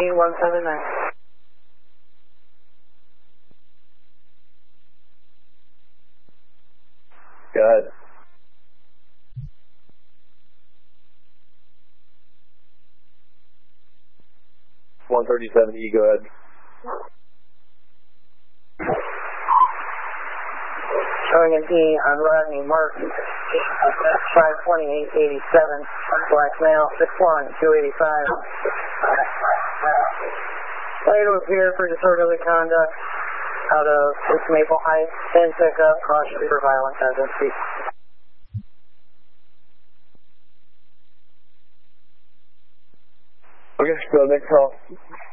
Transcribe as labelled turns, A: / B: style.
A: 179.
B: Go ahead. (137E), go ahead.
A: Showing a D on Rodney Martin, 52887, black male, 6'1", 285. Later to appear for disorderly conduct out of East Maple Heights, 10 pickup, caution for violence as in speech.
B: Okay, go next call.